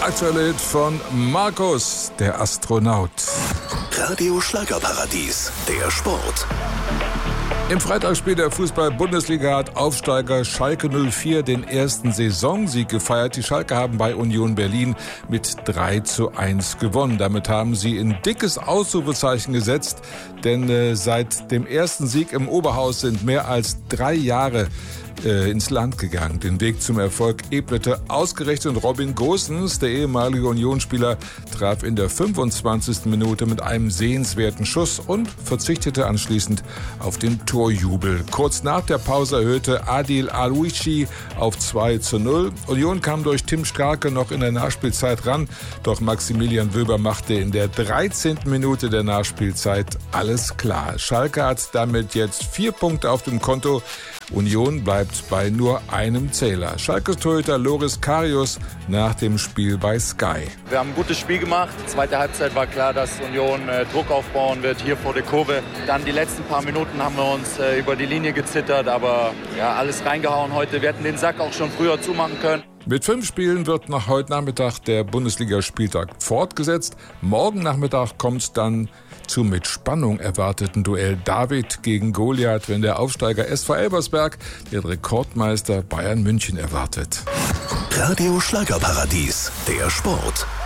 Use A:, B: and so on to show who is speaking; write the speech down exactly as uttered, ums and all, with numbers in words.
A: aktuelle Hit von Markus, der Astronaut.
B: Radio Schlagerparadies, der Sport.
A: Im Freitagsspiel der Fußball-Bundesliga hat Aufsteiger Schalke null vier den ersten Saisonsieg gefeiert. Die Schalke haben bei Union Berlin mit drei zu eins gewonnen. Damit haben sie ein dickes Ausrufezeichen gesetzt, denn äh, seit dem ersten Sieg im Oberhaus sind mehr als drei Jahre äh, ins Land gegangen. Den Weg zum Erfolg ebnete ausgerechnet Robin Gosens. Der ehemalige Unionsspieler traf in der fünfundzwanzigsten Minute mit einem sehenswerten Schuss und verzichtete anschließend auf den Torjubel. Kurz nach der Pause erhöhte Adil Alouishi auf zwei zu null. Union kam durch Tim Skarke noch in der Nachspielzeit ran, doch Maximilian Wöber machte in der dreizehnten Minute der Nachspielzeit alles klar. Schalke hat damit jetzt vier Punkte auf dem Konto. Union bleibt bei nur einem Zähler. Schalkes Torhüter Loris Karius nach dem Spiel bei Sky.
C: Wir haben ein gutes Spiel gemacht. Zweite Halbzeit war klar, dass Union äh, Druck aufbauen wird hier vor der Kurve. Dann die letzten paar Minuten haben wir uns äh, über die Linie gezittert, aber ja, alles reingehauen heute. Wir hätten den Sack auch schon früher zumachen können.
A: Mit fünf Spielen wird nach heute Nachmittag der Bundesligaspieltag fortgesetzt. Morgen Nachmittag kommt es dann zum mit Spannung erwarteten Duell David gegen Goliath, wenn der Aufsteiger S V Elversberg den Rekordmeister Bayern München erwartet.
B: Radio Schlagerparadies, der Sport.